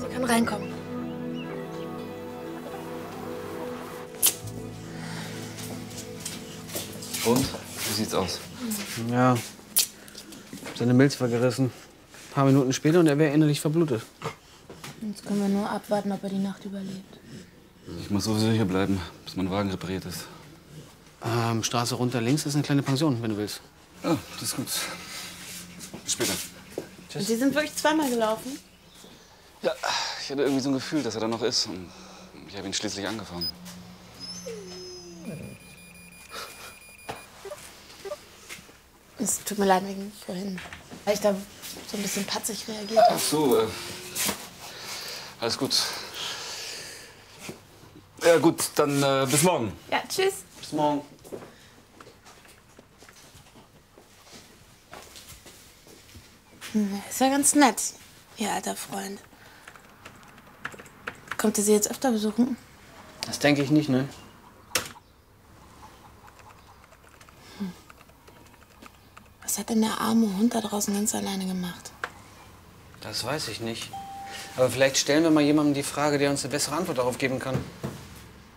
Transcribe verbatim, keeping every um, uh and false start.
Ihr könnt reinkommen. Und? Wie sieht's aus? Ja, seine Milz war gerissen. Ein paar Minuten später und er wäre innerlich verblutet. Jetzt können wir nur abwarten, ob er die Nacht überlebt. Ich muss sowieso hier bleiben, bis mein Wagen repariert ist. Ähm, Straße runter links ist eine kleine Pension, wenn du willst. Ja, das ist gut. Bis später. Und Sie sind wirklich zweimal gelaufen? Ja, ich hatte irgendwie so ein Gefühl, dass er da noch ist. Und ich habe ihn schließlich angefahren. Es tut mir leid wegen vorhin, weil ich da so ein bisschen patzig reagiert habe. Ach so, äh, alles gut. Ja gut, dann äh, bis morgen. Ja, tschüss. Bis morgen. Hm, ist ja ganz nett, Ihr alter Freund. Kommt ihr Sie jetzt öfter besuchen? Das denke ich nicht, ne? Hm. Was hat denn der arme Hund da draußen ganz alleine gemacht? Das weiß ich nicht. Aber vielleicht stellen wir mal jemandem die Frage, der uns eine bessere Antwort darauf geben kann.